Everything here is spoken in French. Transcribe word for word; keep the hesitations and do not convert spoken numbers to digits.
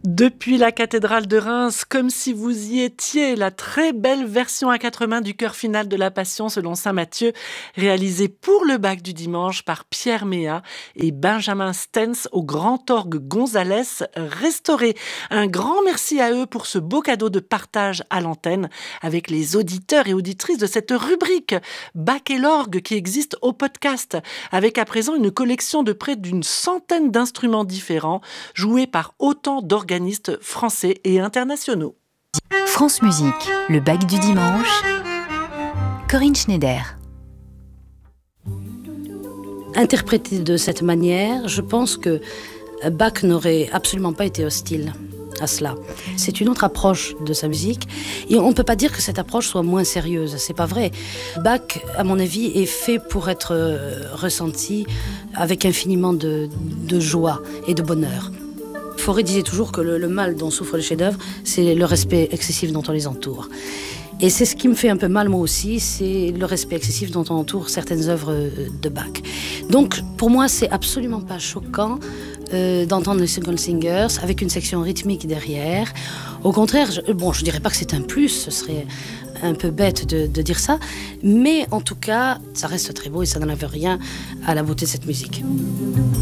Depuis la cathédrale de Reims, comme si vous y étiez, la très belle version à quatre mains du chœur final de la Passion selon saint Matthieu, réalisée pour le bac du dimanche par Pierre Méat et Benjamin Stens au Grand Orgue Gonzalez restauré. Un grand merci à eux pour ce beau cadeau de partage à l'antenne avec les auditeurs et auditrices de cette rubrique Bach et l'orgue qui existe au podcast, avec à présent une collection de près d'une centaine d'instruments différents joués par autant d'organistes français et internationaux. France Musique, le bac du dimanche. Corinne Schneider. Interprété de cette manière, je pense que Bach n'aurait absolument pas été hostile à cela. C'est une autre approche de sa musique et on ne peut pas dire que cette approche soit moins sérieuse, c'est pas vrai. Bach, à mon avis, est fait pour être ressenti avec infiniment de, de joie et de bonheur. Fauré disait toujours que le, le mal dont souffrent les chefs-d'œuvre, c'est le respect excessif dont on les entoure. Et c'est ce qui me fait un peu mal, moi aussi, c'est le respect excessif dont on entoure certaines œuvres de Bach. Donc, pour moi, c'est absolument pas choquant euh, d'entendre les Single Singers avec une section rythmique derrière. Au contraire, je, bon, je dirais pas que c'est un plus, ce serait un peu bête de, de dire ça, mais en tout cas, ça reste très beau et ça n'enlève rien à la beauté de cette musique.